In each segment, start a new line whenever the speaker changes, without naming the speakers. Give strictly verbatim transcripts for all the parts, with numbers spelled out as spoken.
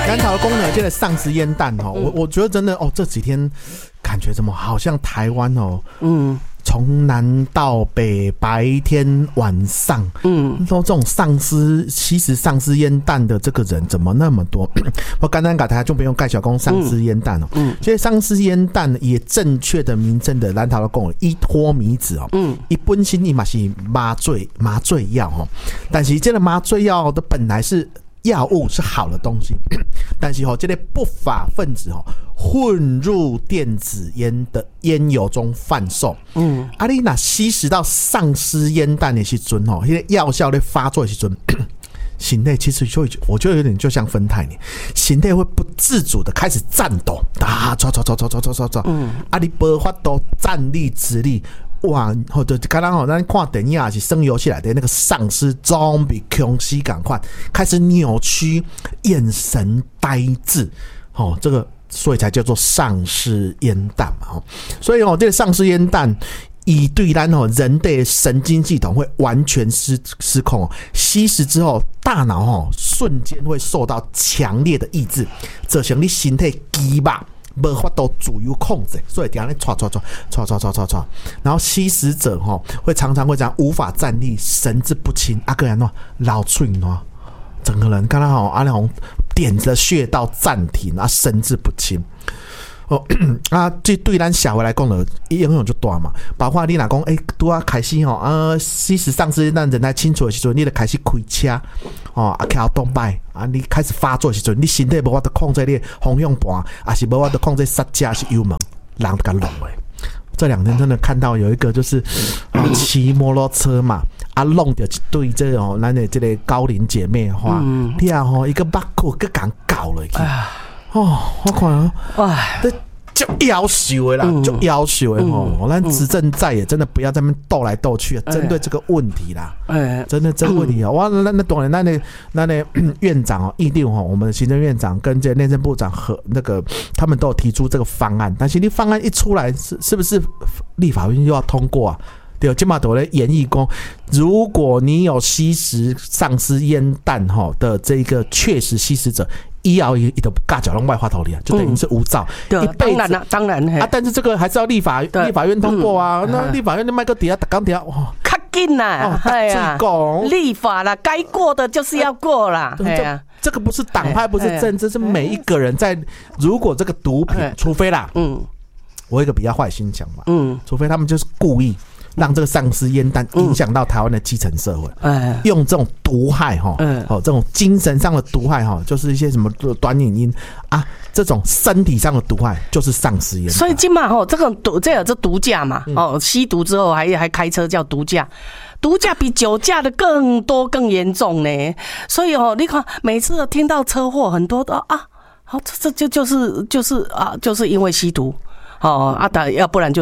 南投公呢，这个丧尸烟弹哦，我我觉得真的哦，这几天感觉怎么好像台湾哦，嗯。从南到北，白天晚上，嗯，说这种丧尸吸食丧尸烟弹的这个人怎么那么多？我刚刚给大家就不用盖小公丧尸烟弹哦，嗯，其实丧尸烟弹也正确的名称的南投的讲依托米子哦，嗯，一本身伊嘛是麻醉麻醉药哦，但是这个麻醉药的本来是。药物是好的东西，但是这些不法分子混入电子烟的烟油中贩售。嗯，啊，你那吸食到丧尸烟弹的时阵，那些药效在发作的时阵，心内其实就我觉得有点就像芬太尼，心内会不自主的开始颤抖，啊，走走走走走走走走，嗯，啊，你无法度站立直立。哇，或者刚刚好，咱看电影是生游戏来的那个丧尸 zombie 空隙感快开始扭曲，眼神呆滞，哦，这个所以才叫做丧尸烟弹嘛，哦，所以哦，这个丧尸烟弹。以对咱哦人的神经系统会完全失失控哦，吸食之后，大脑哦瞬间会受到强烈的抑制，造成你身体肌肉无法度自由控制，所以等下你唰唰唰唰唰唰唰唰，然后吸食者哈会常常会这样无法站立，神志不清，啊个人喏老脆喏，整个人刚刚好啊那种点着穴道暂停啊，神志不清。哦啊，这对咱社会来讲呢，影响就大嘛。包括你若讲，诶，拄啊开始吼，啊，吸食丧尸咱人来清楚的时阵，你就开始开车，哦，啊，骑动摆，啊，你开始发作的时阵，你身体无法度控制你方向盘，还是无法度控制刹车，是油门，人都甲弄诶。这两天真的看到有一个就是骑摩托车嘛，啊，弄到一对这种咱的这个高龄姐妹花，你啊吼一个巴库个敢搞了去。哦，我看啊，哇，这就要求的啦，就要求的吼，咱执政在也真的不要在那边斗来斗去啊，针对这个问题啦，哎，真的这个问题啊，哇，那那当然，那那那那院长哦，议定哦，我们的行政院长跟这内政部长和那个他们都有提出这个方案，但是你方案一出来，是是不是立法院又要通过啊？对，今嘛都在演绎讲，如果你有吸食丧尸烟弹哈的这个确实吸食者。医疗也都尬脚弄外花头里啊，就等于是无照，
嗯、一辈子当然了，当然
啊，但是这个还是要立法立法院通过啊。嗯、那立法院的麦克底下刚底下哇，
较紧啦，哎呀，立法啦，该过的就是要过啦，哎呀，
这个不是党派，不是政治，是每一个人在。如果这个毒品，除非啦，嗯，我有一个比较坏心想法，嗯，除非他们就是故意。让这个丧尸烟弹影响到台湾的基层社会，嗯、用这种毒害哈，嗯、哦，这种精神上的毒害哈，就是一些什么短影音啊，这种身体上的毒害就是丧尸烟弹。
所以今嘛吼，这个毒这有这毒驾嘛，哦，吸毒之后还还开车叫毒驾。毒驾比酒驾的更多更严重呢，所以哦，你看每次听到车祸，很多都啊，好，这这就就是就是啊，就是因为吸毒。哦，啊，当要不然就是、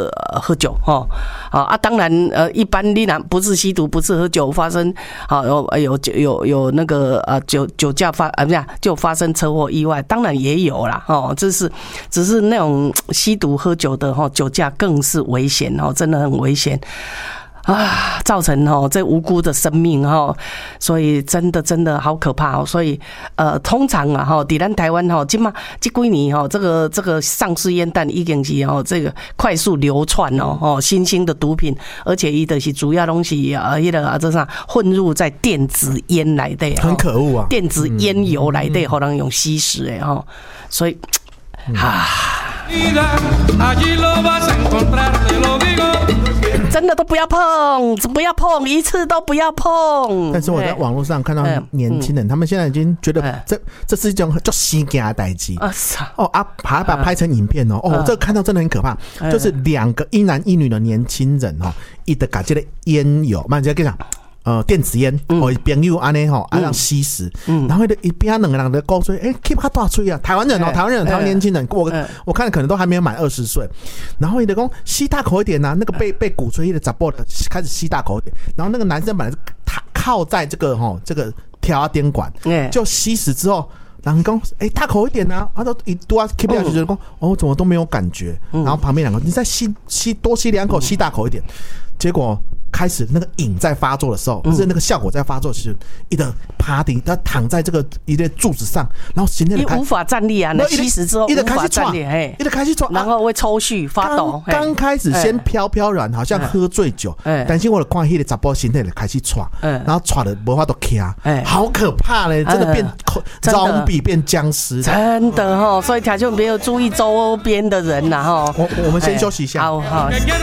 呃、喝酒哦，啊，当然呃，一般你然不是吸毒，不是喝酒发生，好、哦、有有有有那个呃酒酒驾发啊不是就发生车祸意外，当然也有啦哦，这是只是那种吸毒喝酒的哈、哦，酒驾更是危险哦，真的很危险。啊，造成哦这无辜的生命哈，所以真的真的好可怕哦。所以呃，通常啊哈，在咱台湾哈，今嘛这几年哈，这个这个丧尸烟弹已经是哦这个快速流窜哦哦新兴的毒品，而且伊的是主要东西啊，迄个啊这啥混入在电子烟来的，
很可恶啊，
电子烟油来的，好让用吸食诶哈，所以啊。真的都不要碰，不要碰，一次都不要碰。
但是我在网络上看到年轻人，他们现在已经觉得这这是一种叫死惊的代志哦啊，把把拍成影片哦，哦，这个看到真的很可怕，就是两个一男一女的年轻人哦，一的把这个烟油，慢点跟你讲。呃，电子烟，我朋友安尼吼，啊让吸食，嗯、然后一边两个人的高吹，哎 ，keep 他大吹啊，台湾人哦，台湾人，台湾年轻人，我、嗯、我看可能都还没有满二十岁，然后你的讲吸大口一点呐、啊，那个被被鼓吹的杂波的开始吸大口一点，然后那个男生本来是靠在这个吼这个调电管，嗯、就吸食之后。然后讲，哎、欸，大口一点啊！他都一多 keep 下去就讲，哦，怎么都没有感觉。然后旁边两个，你再吸吸多吸两口，吸大口一点。结果开始那个瘾在发作的时候，不是那个效果在发作时，一个趴地，他躺在这个一个柱子上，然后身体
你无法站立啊，那吸食之后无法站立，嘿，
一直开始喘，
然后会抽搐发抖。
刚开始先飘飘然，好像喝醉酒，但是我的看迄个查甫身体就开始喘，然后喘的无法度起啊，好可怕嘞，真的变 zombie 变僵尸，
真的哈，所以听众朋友注意周边的人呐哈。
我我们先休息一下，
好好。